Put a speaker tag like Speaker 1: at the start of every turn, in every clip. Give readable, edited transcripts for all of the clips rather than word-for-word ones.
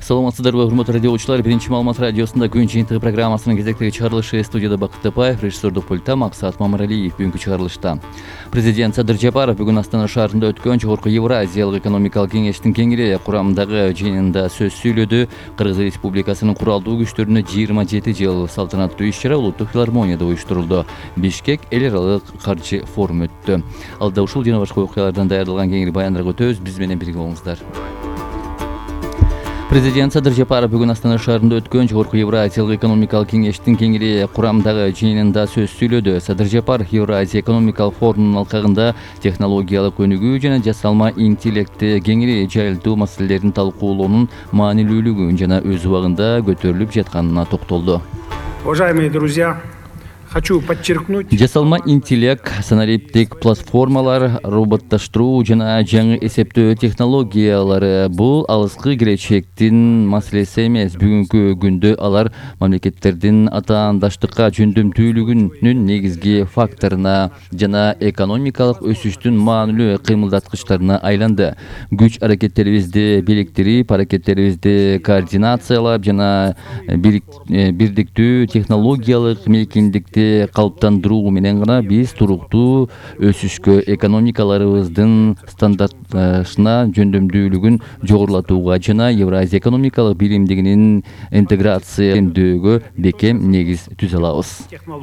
Speaker 1: Саламатсыздарбы, урматтуу радиочулар. Биринчи маалымат радиосунда күн жыйынтыгы программасынын кезектеги чыгарылышы. Студияда Бакыт Тапаев, режиссердук пульта Максат Мамыралиев. Бүгүнкү чыгарылышта президент Садыр Жапаров бүгүн Астана шаарында өткөн Жогорку Евразиялык экономикалык кеңештин кеңири курамындагы жыйынында сөз сүйлөдү. Кыргыз Республикасынын куралдуу күчтөрүнө 27 жыл салтанаттуу иш-чара Улуттук филармонияда уюштурулду. Бишкек эл аралык каржы форуму өттү. Алда ушул жана башка окуялардан даярдалган кеңири баяндарга өтөбүз. Биз менен бирге болуңуздар. Президент Садыр Жапаров бүгүн Астана шаарында өткөн Жогорку Евразиялык экономикалык кеңештин кеңири курамындагы жыйынында сөз сүйлөдү. Садыр Жапаров Евразия экономикалык форумунун алкагында технологиялык өнүгүү жана жасалма интеллекти кеңири жайылтуу маселелерин талкуулоонун маанилүүлүгүн жана өз убагында көтөрүлүп жатканына токтолду.
Speaker 2: Уважаемые друзья, хочу подчеркнуть.
Speaker 1: Жасалма интеллект, санариптик платформалар, роботташтыруу жана жаңы эсептөө технологиялары бул алыскы келечектин маселеси эмес. Бүгүнкү күндө алар мамлекеттердин атаандаштыкка жөндөмдүүлүгүнүн негизги факторуна жана экономикалык өсүштүн маанилүү кыймылдаткычтарына айланды. Күч аракеттерибизди бириктирип, аракеттерибизди координациялап жана бирдиктүү технологиялык мейкиндикти калыптандыруу менен гана биз туруктуу өсүшкө, экономикаларыбыздын стандартына жөндөмдүүлүгүн жогорулатууга жана Евразия экономикалык биримдигинин интеграцияландыруга бекем негиз түзө алабыз.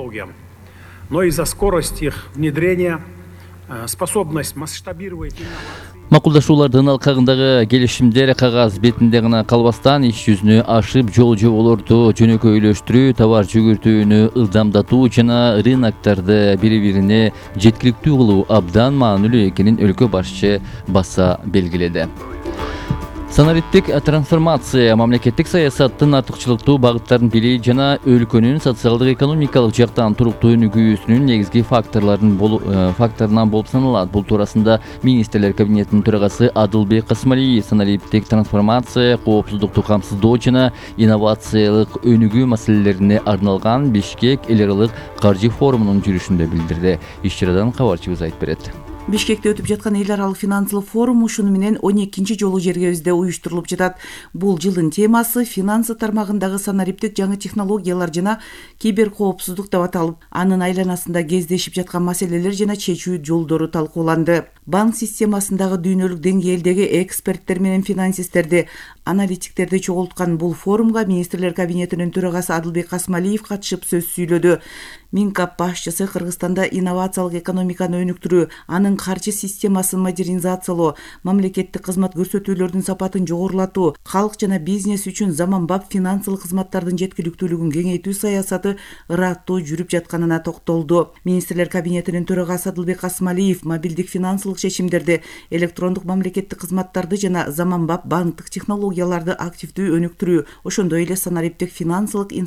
Speaker 2: Но из-за скорости их внедрения, способность масштабировать инновации.
Speaker 1: Макулдашуулардын алкагындагы келишимдер кагаз бетинде гана калбастан иш жүзүнө ашып, жол жоболорду жөнөкөйлөштүрүү, товар жүгүртүүнү ылдамдатуу жана рыноктарды бири-бирине жеткиликтүү кылуу абдан маанилүү экенин өлкө башчы баса белгиледи. Санариптик трансформация мамлекеттик саясаттын артыкчылыктуу багыттарын бири жана өлкөнүн социалдык экономикалык жактан туруктуу өнүгүүсүнүн негизги факторунан болуп саналат. Бул туурасында министрлер кабинетинин төрагасы Адылбек Касмалиев санариптик трансформация, коопсуздукту камсыздоо жана инновациялык өнүгүү маселелерине арналган Бишкек эл аралык каржы форумунун жүрүшүндө билдирди. Иш-чарадан кабарчыбыз айтып берет.
Speaker 3: Бишкекте өтүп жаткан эл аралык финансылык форум ушуну менен 12-чи жолу жергебизде уюштурулуп жатат. Бул жылдын темасы финансы тармагындагы санариптик жаңы технологиялар жана киберкоопсуздук деп аталып, анын айланасында кездешип жаткан маселелер жана чечүү жолдору талкууланды. Банк системасындагы дүйнөлүк деңгээлдеги эксперттер менен финансисттерди, аналитиктерди чогулткан бул форумга министрлер кабинетинин төрагасы Адылбек Касмалиев катышып сөз сүйлөдү. Минкап башчысы Кыргызстанда инновациялык экономиканы өнүктүрүү, анын каржы системасын модернизациялоо, мамлекеттик кызмат көрсөтүүлөрдүн сапатын жогорулатуу, калк жана бизнес үчүн заманбап финансылык кызматтардын жеткиликтүүлүгүн кеңейтүү саясаты ыраттуу жүрүп жатканына токтолду. Министрлер кабинетинин төрагасы Адылбек Касмалиев мобилдик финансылык чечимдерди, электрондук мамлекеттик кызматтарды жана заманбап банктык технологияларды активдүү өнүктүрүү, ошондой эле санариптик финансылык